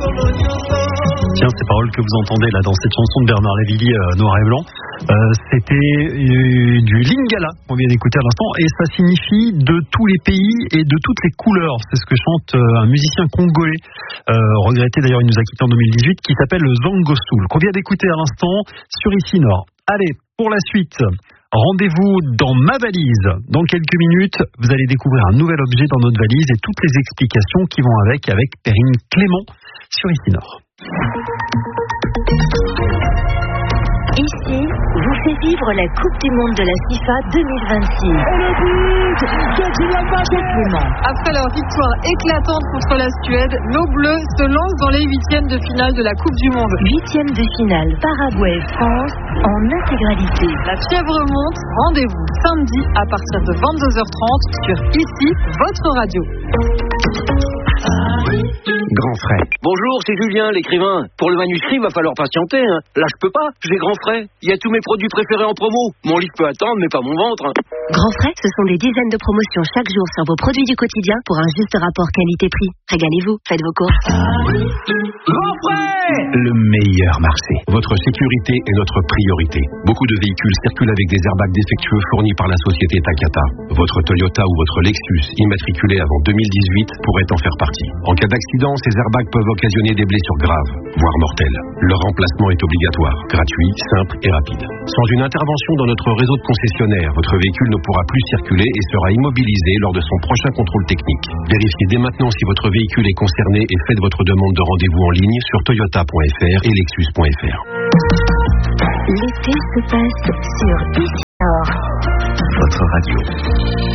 Tiens, ces paroles que vous entendez là dans cette chanson de Bernard Lavilliers, Noir et Blanc, c'était du Lingala qu'on vient d'écouter à l'instant, et ça signifie de tous les pays et de toutes les couleurs. C'est ce que chante un musicien congolais, regretté d'ailleurs, il nous a quitté en 2018, qui s'appelle Zongo Soul, qu'on vient d'écouter à l'instant sur Ici Nord. Allez, pour la suite, rendez-vous dans ma valise. Dans quelques minutes, vous allez découvrir un nouvel objet dans notre valise et toutes les explications qui vont avec Perrine Clément sur Ici Nord. Ici vous fait vivre la Coupe du Monde de la FIFA 2026. Et le but de Kylian Mbappé. Après leur victoire éclatante contre la Suède, nos Bleus se lancent dans les huitièmes de finale de la Coupe du Monde. Huitième de finale Paraguay-France en intégralité. La fièvre monte, rendez-vous samedi à partir de 22h30 sur Ici, votre radio. Grand Frais. Bonjour, c'est Julien, l'écrivain. Pour le manuscrit, il va falloir patienter. Là, je peux pas. J'ai Grand Frais. Il y a tous mes produits préférés en promo. Mon livre peut attendre, mais pas mon ventre. Grand Frais, ce sont des dizaines de promotions chaque jour sur vos produits du quotidien pour un juste rapport qualité-prix. Régalez-vous, faites vos courses. Grand Frais! Le meilleur marché. Votre sécurité est notre priorité. Beaucoup de véhicules circulent avec des airbags défectueux fournis par la société Takata. Votre Toyota ou votre Lexus, immatriculé avant 2018, pourrait en faire partie. En cas d'accident, ces airbags peuvent occasionner des blessures graves, voire mortelles. Leur remplacement est obligatoire, gratuit, simple et rapide. Sans une intervention dans notre réseau de concessionnaires, votre véhicule ne pourra plus circuler et sera immobilisé lors de son prochain contrôle technique. Vérifiez dès maintenant si votre véhicule est concerné et faites votre demande de rendez-vous en ligne sur toyota.fr et lexus.fr. L'été se passe sur Ici Nord. Votre radio.